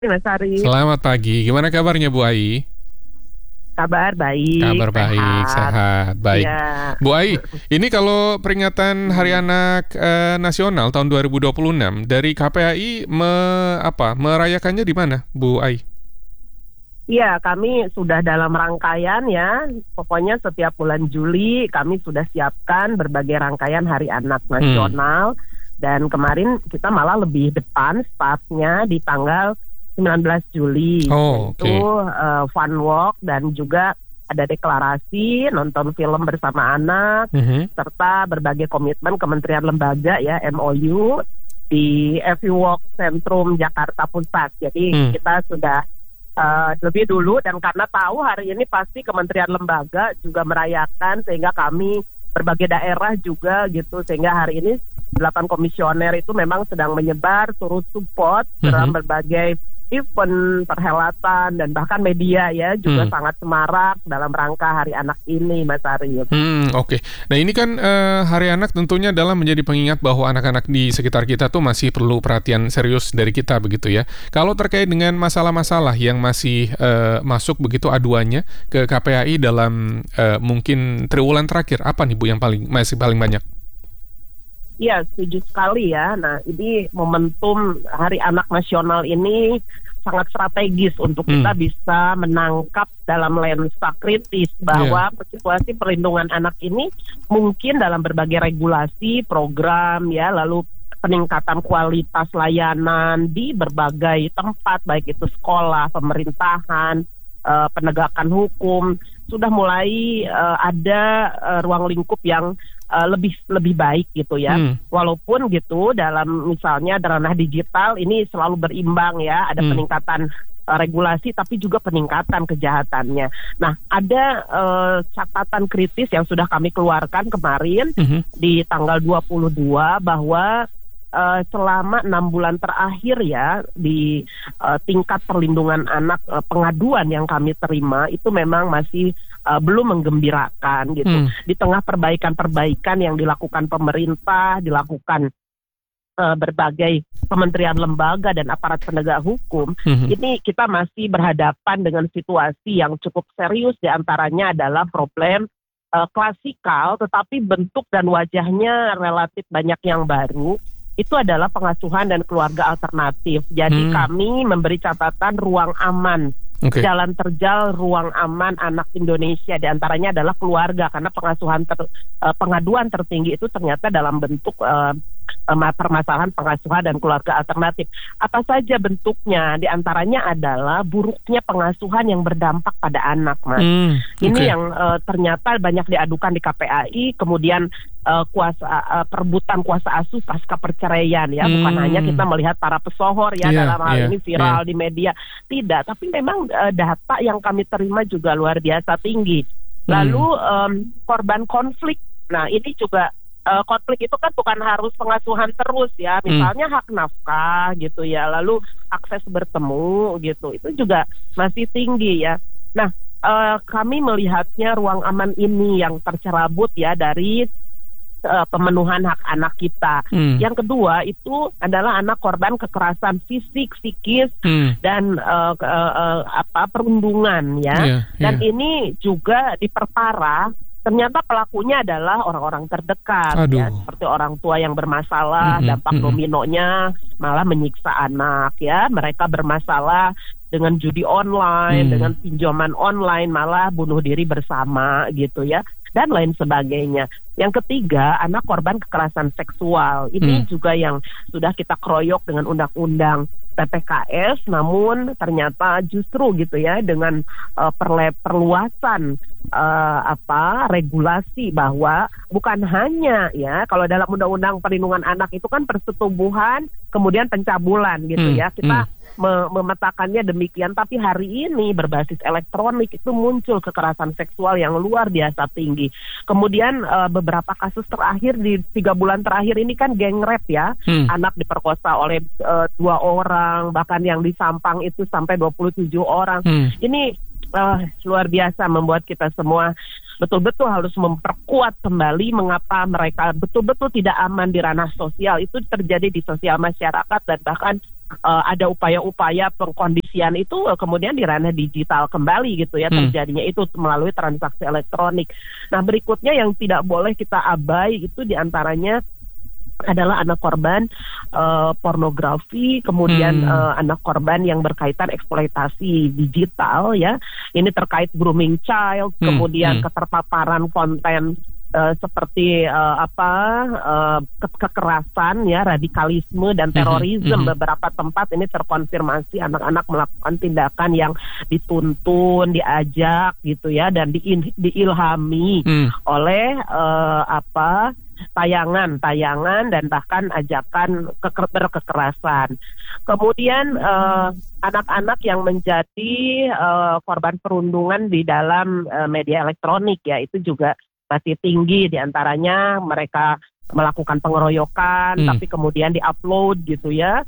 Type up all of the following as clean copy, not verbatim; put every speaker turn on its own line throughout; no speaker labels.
Mas Arif,
Selamat pagi, gimana kabarnya Bu Ai?
kabar baik,
Kabar baik,
sehat.
sehat, baik.
Ya,
Bu Ai, ini kalau peringatan Hari
mm,
Anak Nasional tahun 2026 dari KPAI merayakannya di mana, Bu Ai?
iya, kami sudah dalam rangkaian ya. Pokoknya setiap bulan Juli kami sudah siapkan berbagai rangkaian Hari Anak
Hmm.
Nasional. Dan kemarin kita malah lebih depan startnya di tanggal 19 Juli,
Oh,
yaitu
oke.
fun walk dan juga ada deklarasi, nonton film bersama anak,
Mhm.
serta berbagai komitmen kementerian lembaga ya MOU di FU Walk Sentrum Jakarta Pusat. Jadi
Hmm.
kita sudah lebih dulu, dan karena tahu hari ini pasti kementerian lembaga juga merayakan, sehingga kami berbagai daerah juga gitu, sehingga hari ini 8 komisioner itu memang sedang menyebar turut support dalam
Mhm.
berbagai event, perhelatan, dan bahkan media ya juga
Hmm.
sangat semarak dalam rangka Hari Anak ini, Mas Arif.
Oke. Nah ini kan Hari Anak tentunya adalah menjadi pengingat bahwa anak-anak di sekitar kita tuh masih perlu perhatian serius dari kita begitu ya. Kalau terkait dengan masalah-masalah yang masih masuk begitu aduannya ke KPAI dalam mungkin triwulan terakhir, apa nih Bu yang masih paling banyak?
Iya, setuju sekali ya. Nah, ini momentum Hari Anak Nasional ini sangat strategis untuk kita
Hmm.
bisa menangkap dalam lensa kritis
Iya.
bahwa situasi perlindungan anak ini mungkin dalam berbagai regulasi, program ya, lalu peningkatan kualitas layanan di berbagai tempat, baik itu sekolah, pemerintahan, penegakan hukum, sudah mulai ada ruang lingkup yang lebih lebih baik gitu ya.
Hmm.
Walaupun gitu dalam misalnya ranah digital ini selalu berimbang ya, ada
Hmm.
peningkatan regulasi tapi juga peningkatan kejahatannya. Nah, ada catatan kritis yang sudah kami keluarkan kemarin
Mhm.
di tanggal 22 bahwa selama 6 bulan terakhir ya di tingkat perlindungan anak, pengaduan yang kami terima itu memang masih belum menggembirakan gitu.
Hmm.
Di tengah perbaikan-perbaikan yang dilakukan pemerintah, dilakukan berbagai kementerian lembaga dan aparat penegak hukum,
Mhm.
ini kita masih berhadapan dengan situasi yang cukup serius. Di antaranya adalah problem klasikal tetapi bentuk dan wajahnya relatif banyak yang baru, itu adalah pengasuhan dan keluarga alternatif. Jadi
Hmm.
kami memberi catatan ruang aman,
Oke.
jalan terjal ruang aman anak Indonesia, di antaranya adalah keluarga, karena pengaduan tertinggi itu ternyata dalam bentuk permasalahan pengasuhan dan keluarga alternatif. Apa saja bentuknya? Di antaranya adalah buruknya pengasuhan yang berdampak pada anak, Mas.
Hmm.
Ini
Oke.
yang ternyata banyak diadukan di KPAI, kemudian perebutan kuasa asuh pasca perceraian ya, bukan hanya kita melihat para pesohor ya
Iya,
dalam hal
iya,
ini
iya.
viral di media, tidak, tapi memang data yang kami terima juga luar biasa tinggi.
Hmm.
Lalu korban konflik, nah ini juga konflik itu kan bukan harus pengasuhan terus ya, misalnya hak nafkah gitu ya, lalu akses bertemu gitu, itu juga masih tinggi ya. Nah, kami melihatnya ruang aman ini yang tercerabut ya dari pemenuhan hak anak kita.
Hmm.
Yang kedua itu adalah anak korban kekerasan fisik, psikis,
Hmm.
dan perundungan ya.
Iya,
Dan
iya.
ini juga diperparah. Ternyata pelakunya adalah orang-orang terdekat ya,
Aduh.
seperti orang tua yang bermasalah,
Mhm,
dampak
mhm.
dominonya malah menyiksa anak ya. Mereka bermasalah dengan judi online, dengan pinjaman online, malah bunuh diri bersama gitu ya, dan lain sebagainya. Yang ketiga, anak korban kekerasan seksual. Ini juga yang sudah kita keroyok dengan undang-undang TPKS, namun ternyata justru gitu ya dengan perluasan regulasi, bahwa bukan hanya ya, kalau dalam undang-undang perlindungan anak itu kan persetubuhan kemudian pencabulan gitu ya, kita memetakannya demikian, tapi hari ini berbasis elektronik itu muncul kekerasan seksual yang luar biasa tinggi. Kemudian beberapa kasus terakhir di 3 bulan terakhir ini kan geng rap ya, anak diperkosa oleh 2 orang, bahkan yang di Sampang itu sampai 27 orang. Ini luar biasa, membuat kita semua betul-betul harus memperkuat kembali mengapa mereka betul-betul tidak aman di ranah sosial. Itu terjadi di sosial masyarakat dan bahkan ada upaya-upaya pengkondisian itu kemudian di ranah digital kembali gitu ya, terjadinya itu melalui transaksi elektronik. Nah, berikutnya yang tidak boleh kita abai itu diantaranya adalah anak korban pornografi, kemudian anak korban yang berkaitan eksploitasi digital ya. Ini terkait grooming child, kemudian keterpaparan konten seperti kekerasan ya, radikalisme dan terorisme. Beberapa tempat ini terkonfirmasi anak-anak melakukan tindakan yang dituntun, diajak gitu ya, dan diilhami oleh tayangan dan bahkan ajakan berkekerasan. Kemudian anak-anak yang menjadi korban perundungan di dalam media elektronik ya, itu juga masih tinggi. Diantaranya mereka melakukan pengeroyokan tapi kemudian diupload gitu ya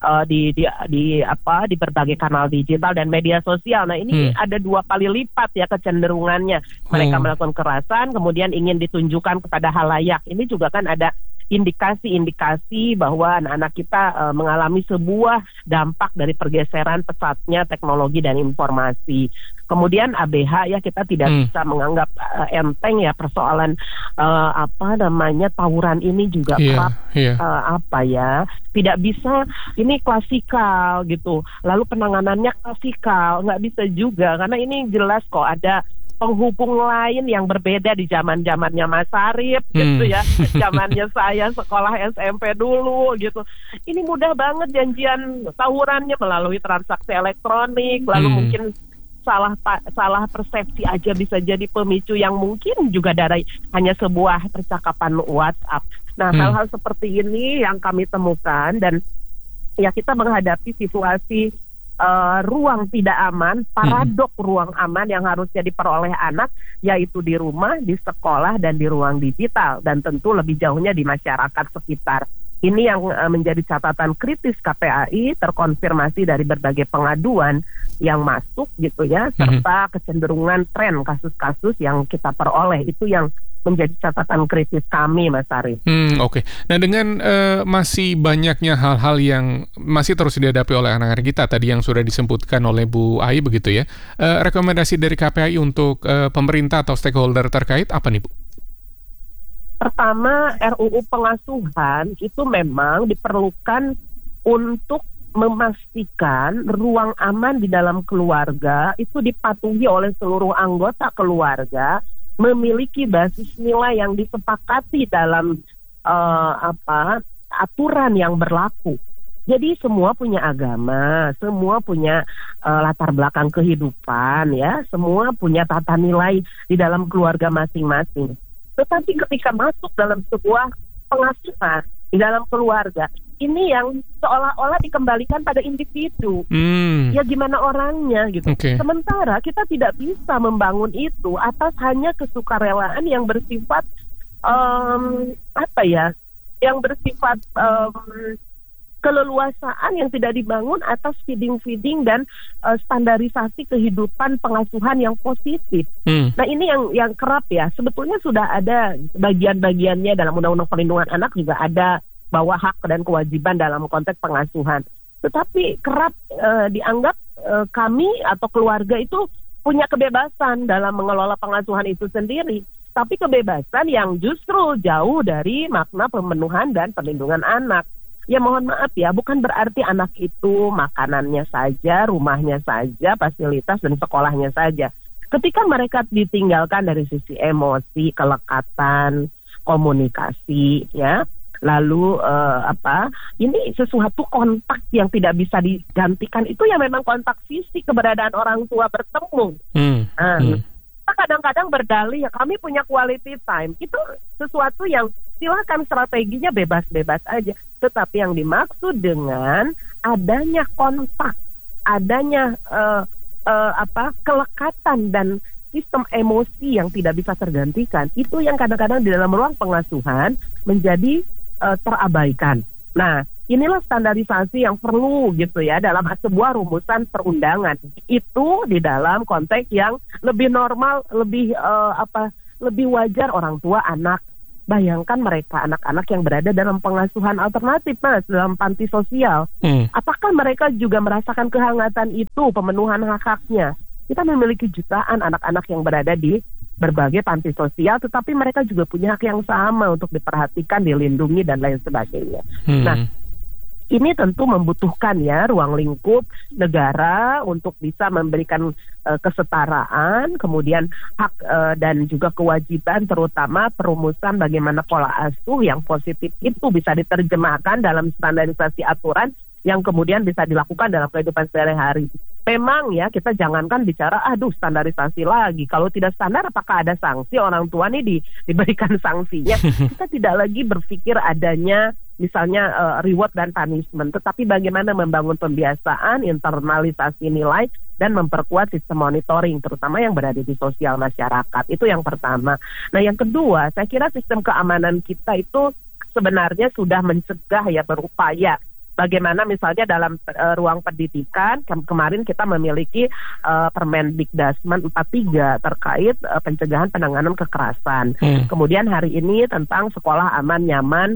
di berbagai kanal digital dan media sosial. Nah, ini ada 2 kali lipat ya kecenderungannya. Mereka melakukan kekerasan kemudian ingin ditunjukkan kepada halayak. Ini juga kan ada indikasi-indikasi bahwa anak-anak kita mengalami sebuah dampak dari pergeseran pesatnya teknologi dan informasi. Kemudian ABH ya, kita tidak bisa menganggap enteng ya persoalan tawuran ini juga kerap tidak bisa ini klasikal gitu. Lalu penanganannya klasikal, nggak bisa juga karena ini jelas kok ada penghubung lain yang berbeda di zaman-zamannya Mas Sarip gitu ya, zamannya saya sekolah SMP dulu gitu. Ini mudah banget janjian tawurannya melalui transaksi elektronik, lalu mungkin salah persepsi aja bisa jadi pemicu yang mungkin juga dari hanya sebuah percakapan WhatsApp. Nah, hal-hal seperti ini yang kami temukan dan ya kita menghadapi situasi ruang tidak aman, paradok ruang aman yang harusnya diperoleh anak, yaitu di rumah, di sekolah, dan di ruang digital, dan tentu lebih jauhnya di masyarakat sekitar. Ini yang menjadi catatan kritis KPAI, terkonfirmasi dari berbagai pengaduan yang masuk gitu ya, serta kecenderungan tren kasus-kasus yang kita peroleh, itu yang menjadi catatan kritis kami, Mas Ari.
Oke. Nah, dengan masih banyaknya hal-hal yang masih terus dihadapi oleh anak-anak kita, tadi yang sudah disebutkan oleh Bu Ai begitu ya, rekomendasi dari KPAI untuk pemerintah atau stakeholder terkait apa nih, Bu?
Pertama, RUU pengasuhan itu memang diperlukan untuk memastikan ruang aman di dalam keluarga itu dipatuhi oleh seluruh anggota keluarga, memiliki basis nilai yang disepakati dalam aturan yang berlaku. Jadi semua punya agama, semua punya latar belakang kehidupan ya, semua punya tata nilai di dalam keluarga masing-masing. Tetapi ketika masuk dalam sebuah pengasuhan di dalam keluarga, ini yang seolah-olah dikembalikan pada individu. Ya gimana orangnya gitu. Sementara kita tidak bisa membangun itu atas hanya kesukarelaan yang bersifat yang bersifat keleluasaan yang tidak dibangun atas feeding dan standarisasi kehidupan pengasuhan yang positif. Nah, ini yang kerap ya. Sebetulnya sudah ada bagian-bagiannya dalam Undang-Undang Perlindungan Anak, juga ada bahwa hak dan kewajiban dalam konteks pengasuhan. Tetapi kerap dianggap kami atau keluarga itu punya kebebasan dalam mengelola pengasuhan itu sendiri. Tapi kebebasan yang justru jauh dari makna pemenuhan dan perlindungan anak. Ya mohon maaf ya, bukan berarti anak itu makanannya saja, rumahnya saja, fasilitas dan sekolahnya saja. Ketika mereka ditinggalkan dari sisi emosi, kelekatan, komunikasi, ya, lalu ini sesuatu kontak yang tidak bisa digantikan, itu ya memang kontak fisik, keberadaan orang tua bertemu. Kita kadang-kadang berdalih ya kami punya quality time, itu sesuatu yang silakan strateginya bebas-bebas aja. Tetapi yang dimaksud dengan adanya kontak, adanya kelekatan dan sistem emosi yang tidak bisa tergantikan, itu yang kadang-kadang di dalam ruang pengasuhan menjadi terabaikan. Nah, inilah standarisasi yang perlu gitu ya dalam sebuah rumusan perundangan. Itu di dalam konteks yang lebih normal, lebih wajar orang tua anak bayangkan mereka anak-anak yang berada dalam pengasuhan alternatif, Mas, dalam panti sosial. Apakah mereka juga merasakan kehangatan itu, pemenuhan hak-haknya? Kita memiliki jutaan anak-anak yang berada di berbagai panti sosial, tetapi mereka juga punya hak yang sama untuk diperhatikan, dilindungi, dan lain sebagainya. Nah, ini tentu membutuhkan ya ruang lingkup negara untuk bisa memberikan kesetaraan, kemudian hak dan juga kewajiban, terutama perumusan bagaimana pola asuh yang positif itu bisa diterjemahkan dalam standarisasi aturan yang kemudian bisa dilakukan dalam kehidupan sehari-hari. Memang ya, kita jangankan bicara standarisasi lagi. Kalau tidak standar, apakah ada sanksi? Orang tua nih diberikan sanksinya. Kita tidak lagi berpikir adanya misalnya reward dan punishment, tetapi bagaimana membangun pembiasaan, internalisasi nilai, dan memperkuat sistem monitoring, terutama yang berada di sosial masyarakat. Itu yang pertama. Nah, yang kedua, saya kira sistem keamanan kita itu sebenarnya sudah mencegah ya, berupaya. Bagaimana misalnya dalam ruang pendidikan, kemarin kita memiliki Permendikdasmen 43 terkait pencegahan penanganan kekerasan. Kemudian hari ini tentang sekolah aman, nyaman,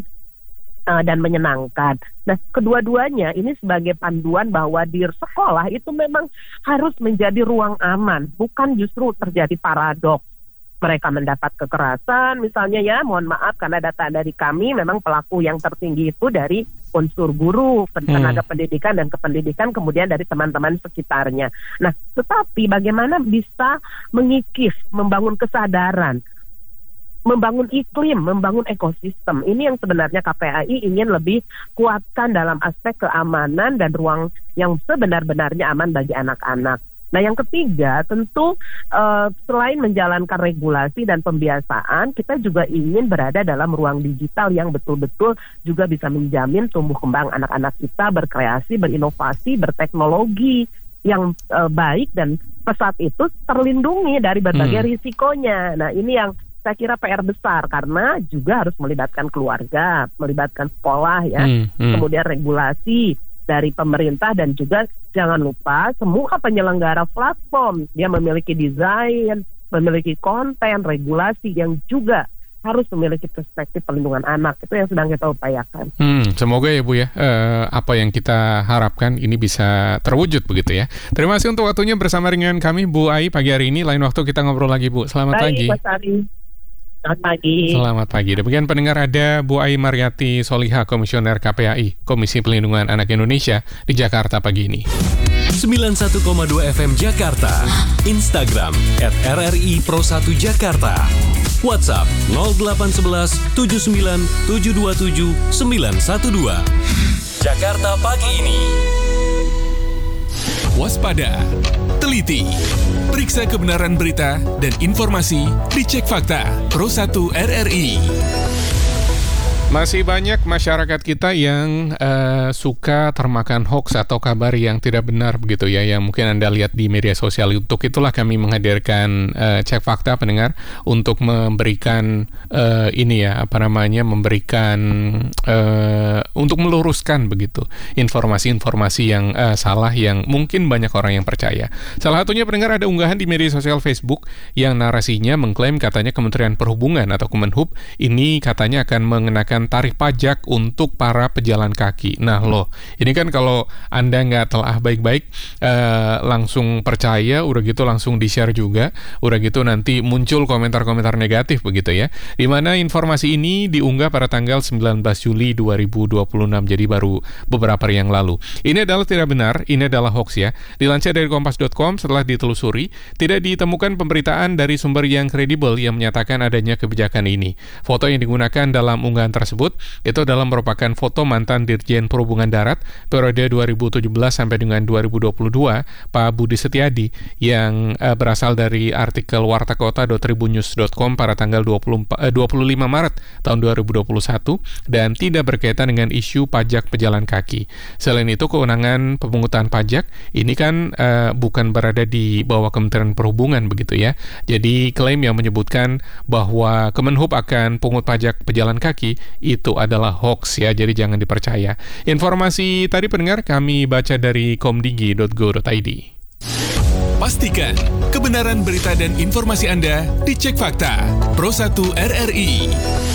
dan menyenangkan. Nah, kedua-duanya ini sebagai panduan bahwa di sekolah itu memang harus menjadi ruang aman, bukan justru terjadi paradoks. Mereka mendapat kekerasan, misalnya ya, mohon maaf karena data dari kami memang pelaku yang tertinggi itu dari unsur guru, tenaga pendidikan dan kependidikan, kemudian dari teman-teman sekitarnya. Nah, tetapi bagaimana bisa mengikis, membangun kesadaran, membangun iklim, membangun ekosistem. Ini yang sebenarnya KPAI ingin lebih kuatkan dalam aspek keamanan dan ruang yang sebenar-benarnya aman bagi anak-anak. Nah, yang ketiga, tentu selain menjalankan regulasi dan pembiasaan, kita juga ingin berada dalam ruang digital yang betul-betul juga bisa menjamin tumbuh kembang anak-anak kita berkreasi, berinovasi, berteknologi yang baik dan pesat itu terlindungi dari berbagai risikonya. Nah, ini yang saya kira PR besar karena juga harus melibatkan keluarga, melibatkan sekolah ya, kemudian regulasi dari pemerintah dan juga jangan lupa semua penyelenggara platform dia memiliki desain, memiliki konten, regulasi yang juga harus memiliki perspektif perlindungan anak. Itu yang sedang kita upayakan.
Semoga ya Bu ya, apa yang kita harapkan ini bisa terwujud begitu ya. Terima kasih untuk waktunya bersama dengan kami Bu Ai pagi hari ini. Lain waktu kita ngobrol lagi Bu. Selamat pagi.
Baik, Mas Ari. Selamat pagi.
Selamat pagi. Demikian pendengar, ada Bu Ai Mariyati Soliha, Komisioner KPAI, Komisi Pelindungan Anak Indonesia di Jakarta pagi ini.
91,2 FM Jakarta, Instagram @RRI Pro1 Jakarta, WhatsApp 0811 79 727 912. Jakarta pagi ini. Waspada, teliti, periksa kebenaran berita dan informasi, dicek fakta. Pro1 RRI.
Masih banyak masyarakat kita yang suka termakan hoax atau kabar yang tidak benar begitu ya, yang mungkin Anda lihat di media sosial. Untuk itulah kami menghadirkan Cek Fakta pendengar untuk memberikan memberikan untuk meluruskan begitu informasi-informasi yang salah yang mungkin banyak orang yang percaya. Salah satunya pendengar, ada unggahan di media sosial Facebook yang narasinya mengklaim katanya Kementerian Perhubungan atau Kemenhub ini katanya akan mengenakan tarif pajak untuk para pejalan kaki. Nah loh, ini kan kalau Anda nggak telah baik-baik langsung percaya, udah gitu langsung di-share juga, udah gitu nanti muncul komentar-komentar negatif begitu ya. Di mana informasi ini diunggah pada tanggal 19 Juli 2026, jadi baru beberapa hari yang lalu. Ini adalah tidak benar, ini adalah hoax ya. Dilansir dari kompas.com, setelah ditelusuri, tidak ditemukan pemberitaan dari sumber yang kredibel yang menyatakan adanya kebijakan ini. Foto yang digunakan dalam unggahan tersebut itu adalah merupakan foto mantan Dirjen Perhubungan Darat periode 2017 sampai dengan 2022, Pak Budi Setiadi, yang berasal dari artikel wartakota.tribunnews.com pada tanggal 25 Maret tahun 2021 dan tidak berkaitan dengan isu pajak pejalan kaki. Selain itu, kewenangan pemungutan pajak ini kan bukan berada di bawah Kementerian Perhubungan begitu ya. Jadi klaim yang menyebutkan bahwa Kemenhub akan pungut pajak pejalan kaki itu adalah hoax ya, jadi jangan dipercaya. Informasi tadi pendengar kami baca dari komdigi.go.id.
Pastikan kebenaran berita dan informasi Anda dicek fakta. Pro1 RRI.